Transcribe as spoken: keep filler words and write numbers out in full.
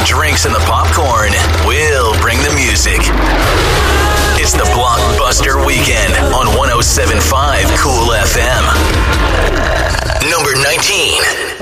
drinks and the popcorn. We'll bring the music. It's the Blockbuster Weekend on one oh seven point five Cool F M. Number nineteen.